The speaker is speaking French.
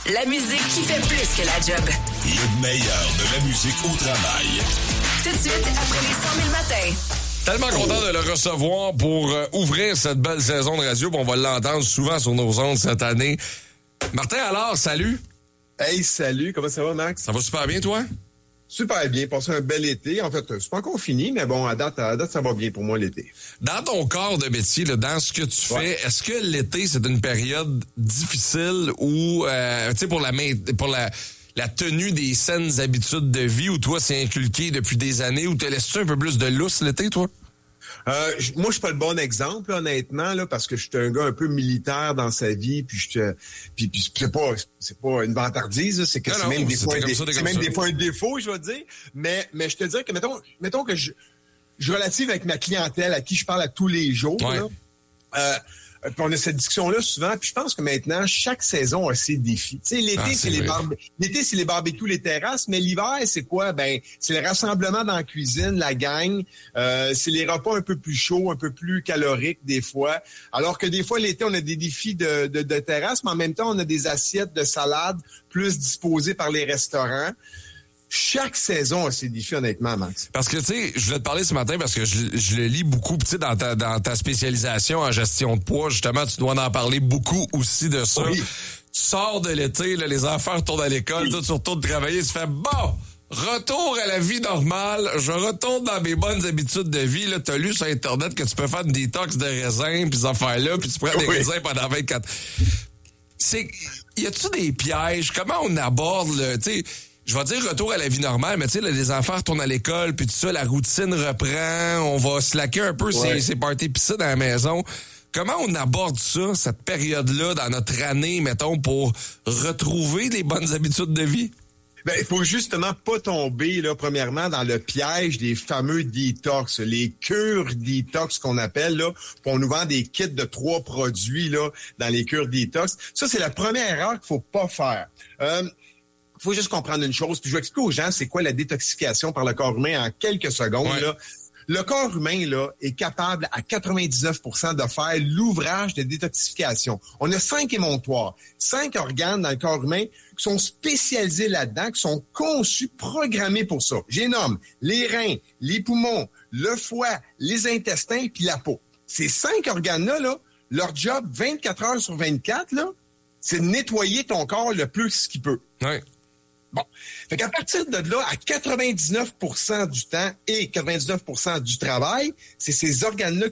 La musique qui fait plus que la job. Le meilleur de la musique au travail. Tout de suite, après les 100 000 matins. Tellement content de le recevoir pour ouvrir cette belle saison de radio. On va l'entendre souvent sur nos ondes cette année. Martin Allard, salut. Hey, salut. Comment ça va, Max? Ça va super bien, toi? Super bien. Passé un bel été. En fait, c'est pas encore fini, mais bon, à date, ça va bien pour moi, l'été. Dans ton corps de métier, là, dans ce que tu fais, est-ce que l'été, c'est une période difficile ou, tu sais, pour la tenue des saines habitudes de vie, où toi, c'est inculqué depuis des années, ou te laisses-tu un peu plus de lousse l'été, toi? Moi, je suis pas le bon exemple, là, honnêtement, là, parce que je suis un gars un peu militaire dans sa vie, puis c'est pas une vantardise, là, c'est que c'est même des fois un défaut, je vais te dire. Mais je te dirais que mettons que je relative avec ma clientèle à qui je parle à tous les jours, ouais. Là, puis on a cette discussion-là souvent, puis je pense que maintenant, chaque saison a ses défis. Tu sais, l'été, c'est les barbecues, les terrasses, mais l'hiver, c'est quoi? Ben, c'est le rassemblement dans la cuisine, la gang, c'est les repas un peu plus chauds, un peu plus caloriques des fois. Alors que des fois, l'été, on a des défis de terrasse, mais en même temps, on a des assiettes de salade plus disposées par les restaurants. Chaque saison a ses défis, honnêtement, Max. Parce que, tu sais, je voulais te parler ce matin parce que je le lis beaucoup, tu sais, dans ta spécialisation en gestion de poids, justement, tu dois en parler beaucoup aussi de ça. Oui. Tu sors de l'été, là, les enfants retournent à l'école, oui. Toi, tu retournes travailler, tu fais, bon, retour à la vie normale, je retourne dans mes bonnes habitudes de vie, là, t'as lu sur Internet que tu peux faire une détox de raisins, pis ces affaires-là, puis tu prends des raisins pendant 24... Y a-tu des pièges? Comment on aborde, le, tu sais... Je vais dire retour à la vie normale, mais tu sais, les enfants retournent à l'école, puis tout ça, la routine reprend, on va slacker un peu ces parties piscines à la maison. Comment on aborde ça, cette période-là, dans notre année, mettons, pour retrouver les bonnes habitudes de vie? Ben, il faut justement pas tomber, là, premièrement, dans le piège des fameux détox, les cures détox qu'on appelle, là. On nous vend des kits de 3 produits, là, dans les cures détox. Ça, c'est la première erreur qu'il faut pas faire. Faut juste comprendre une chose, puis je vais expliquer aux gens c'est quoi la détoxification par le corps humain en quelques secondes. Ouais. Là. Le corps humain là est capable à 99% de faire l'ouvrage de détoxification. On a 5 émonctoires, 5 organes dans le corps humain qui sont spécialisés là-dedans, qui sont conçus, programmés pour ça. J'ai nomme les reins, les poumons, le foie, les intestins puis la peau. Ces 5 organes-là, là, leur job 24 heures sur 24, là, c'est de nettoyer ton corps le plus qu'il peut. Ouais. Bon. Fait qu'à partir de là, à 99% du temps et 99% du travail, c'est ces organes-là